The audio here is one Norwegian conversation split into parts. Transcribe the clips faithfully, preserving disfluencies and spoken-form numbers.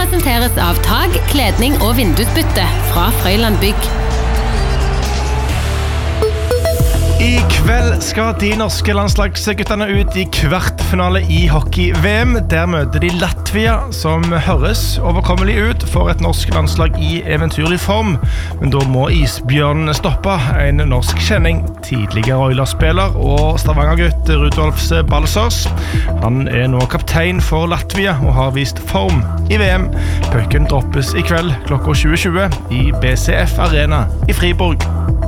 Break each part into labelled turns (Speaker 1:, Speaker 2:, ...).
Speaker 1: presenteres av tag, kledning og vindusbytte fra Frøyland Bygg.
Speaker 2: I kveld skal de norske landslagsguttene ut i kvartfinale i hockey-V M. Der møter de Latvia, som høres overkommelig ut for et norsk landslag i eventyrlig form. Men da må isbjørnen stoppe en norsk kjenning. Tidligere Oilers-spiller og Stavanger-gutt Rudolf Balsers. Han er nå kaptein for Latvia og har vist form i V M. Pucken droppes i kveld klokka tjue tjue i B C F Arena i Friborg.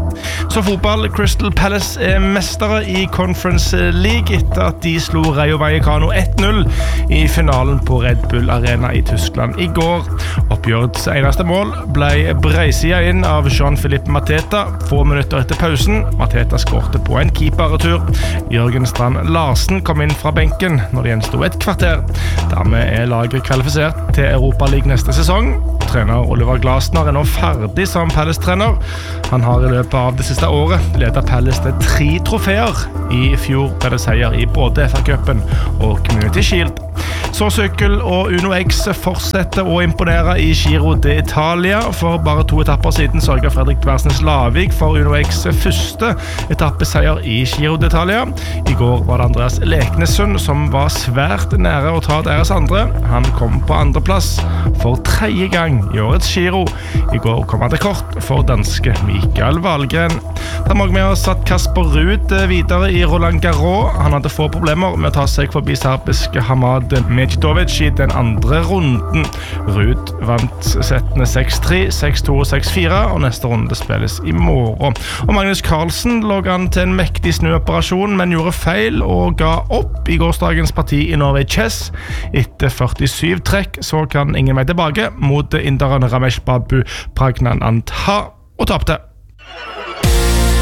Speaker 2: Så fotball, Crystal Palace er mestere i Conference League etter at de slo Rayo Vallecano ett null i finalen på Red Bull Arena i Tyskland i går. Oppgjørets eneste mål ble breisida inn av Jean-Philippe Mateta få minutter etter pausen. Mateta skårte på en keeperretur. Jørgen Strand Larsen kom inn fra benken når det gjenstod et kvarter. Dermed er laget kvalifisert til Europa League neste sesong. Trener Oliver Glasner er nå ferdig som Palace-trener. Han har i løpet av det siste året ledet Palace til tre trofeer. I fjor ble det seier i både F A-cupen og Community Shield. Så sykkel og Uno X fortsetter å imponere i Giro d'Italia. For bare to etapper siden sørget Fredrik Dversnes Lavik for Uno X første etappeseier i Giro d'Italia. I går var det Andreas Leknessund som var svært nære å ta deres andre. Han kom på andreplass for tredje gang i årets Giro. I går kom han til kort for danske Mikael Wahlgren. Da må vi ha satt Kasper Ruud videre i Roland Garros. Han hadde få problemer med å ta seg forbi serbiske Hamad Medjidovic i den andre runden. Ruud vant settene seks tre, seks to og seks fire, og neste runde spilles i morgen. Og Magnus Carlsen lå an til en mektig snuoperasjon, men gjorde feil og ga opp i gårsdagens parti i Norway Chess. Etter førtisju trekk så kan ingen vei tilbake mot inderen Ramesh Babu Pragnanandha og tapte.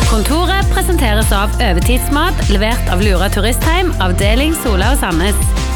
Speaker 1: Kontoret presenteres av Øvetidsmat, levert av Lura Turistheim, avdeling Sola og Sandnes.